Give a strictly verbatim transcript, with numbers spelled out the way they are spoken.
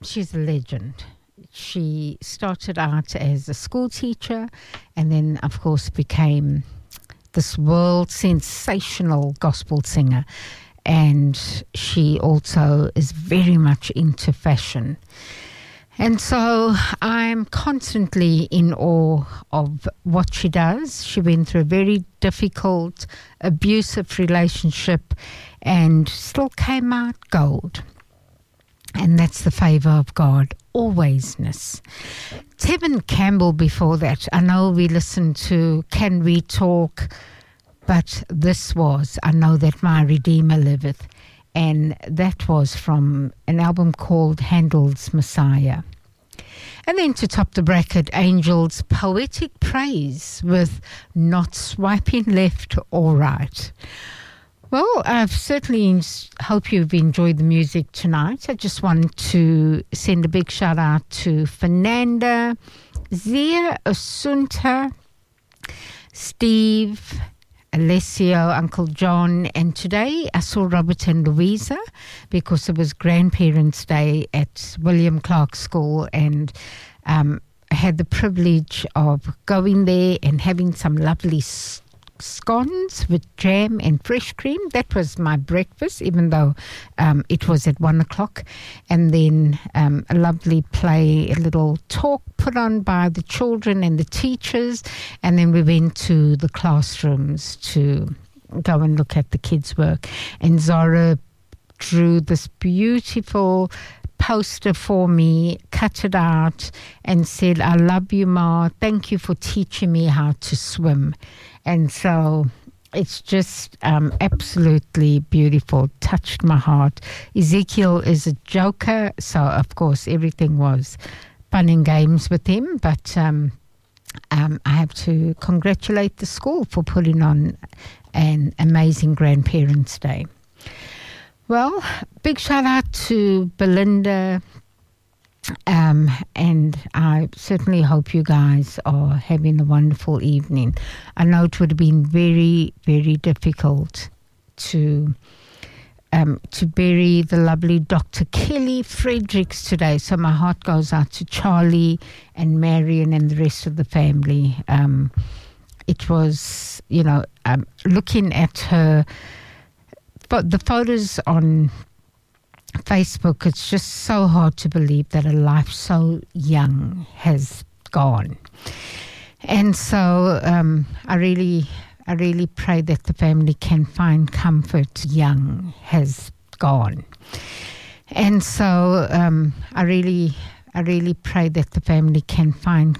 she's a legend. She started out as a school teacher and then, of course, became this world sensational gospel singer. And she also is very much into fashion. And so I'm constantly in awe of what she does. She went through a very difficult, abusive relationship and still came out gold. And that's the favour of God, alwaysness. Tevin Campbell before that, I know we listened to Can We Talk, but this was I Know That My Redeemer Liveth. And that was from an album called Handel's Messiah. And then to top the bracket, Angel's Poetic Praise with Not Swiping Left or Right. Well, I certainly hope you've enjoyed the music tonight. I just want to send a big shout out to Fernanda, Zia, Asunta, Steve, Alessio, Uncle John, and today I saw Robert and Louisa because it was Grandparents' Day at William Clark School, and um, I had the privilege of going there and having some lovely s- scones with jam and fresh cream. That was my breakfast, even though um, it was at one o'clock. And then um, a lovely play, a little talk put on by the children and the teachers. And then we went to the classrooms to go and look at the kids' work. And Zara drew this beautiful poster for me, cut it out, and said, "I love you, Ma. Thank you for teaching me how to swim." And so it's just um, absolutely beautiful, touched my heart. Ezekiel is a joker, so of course everything was fun and games with him, but um, um, I have to congratulate the school for putting on an amazing Grandparents' Day. Well, big shout out to Belinda, um, and I certainly hope you guys are having a wonderful evening. I know it would have been very, very difficult to um, to bury the lovely Doctor Kelly Fredericks today, so my heart goes out to Charlie and Marion and the rest of the family. Um, it was, you know, um, looking at her, but the photos on Facebook, it's just so hard to believe that a life so young has gone. And so um, I really, I really pray that the family can find comfort. Young has gone. And so um, I really, I really pray that the family can find